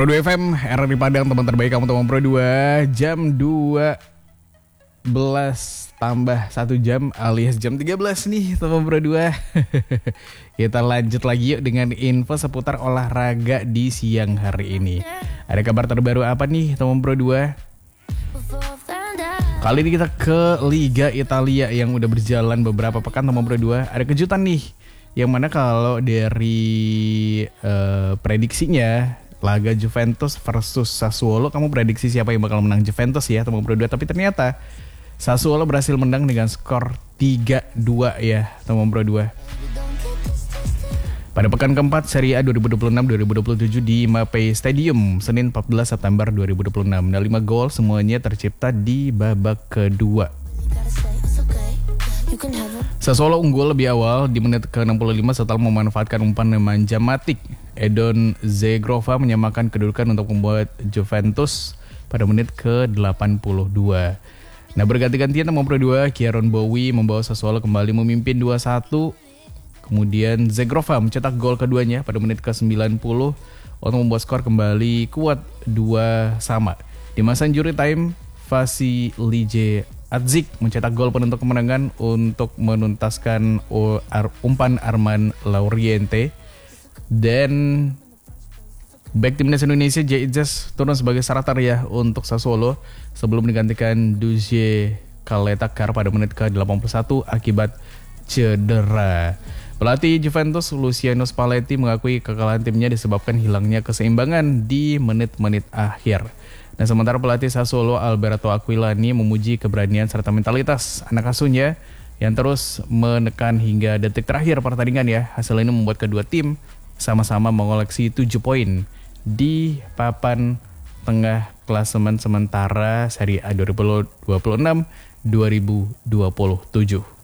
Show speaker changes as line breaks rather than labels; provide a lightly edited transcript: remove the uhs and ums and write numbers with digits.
Pro 2 FM, era di Padang, teman terbaik kamu teman Pro 2. Jam 12 tambah 1 jam alias jam 13 nih teman Pro 2. Kita lanjut lagi yuk dengan info seputar olahraga di siang hari ini. Ada kabar terbaru apa nih teman Pro 2? Kali ini kita ke Liga Italia yang udah berjalan beberapa pekan teman Pro 2. Ada kejutan nih, yang mana kalau dari prediksinya laga Juventus versus Sassuolo, kamu prediksi siapa yang bakal menang? Juventus ya teman Pro 2, tapi ternyata Sassuolo berhasil menang dengan skor 3-2 ya teman Pro 2. Pada pekan keempat Serie A 2026-2027 di Mapei Stadium, Senin 14 September 2026. Nah, 5 gol semuanya tercipta di babak kedua. Sassuolo unggul lebih awal di menit ke-65 setelah memanfaatkan umpan manja Matic. Edon Zegrova menyamakan kedudukan untuk membuat Juventus pada menit ke-82. Nah, berganti-gantian teman Pro 2, Kieron Bowie membawa Sassuolo kembali memimpin 2-1. Kemudian Zegrova mencetak gol keduanya pada menit ke-90 untuk membuat skor kembali kuat 2-2. Di masa injury time, Vasilije Adzik mencetak gol penentu kemenangan untuk menuntaskan umpan Arman Lauriente. Dan back timnas Indonesia Jay Ijaz turun sebagai starter ya untuk Sassuolo sebelum digantikan Duje Kaletakar pada menit ke-81 akibat cedera. Pelatih Juventus Luciano Spalletti mengakui kekalahan timnya disebabkan hilangnya keseimbangan di menit-menit akhir. Nah, sementara pelatih Sassuolo Alberto Aquilani memuji keberanian serta mentalitas anak asuhnya yang terus menekan hingga detik terakhir pertandingan ya. Hasil ini membuat kedua tim sama-sama mengoleksi 7 poin di papan tengah klasemen sementara Serie A 2026-2027.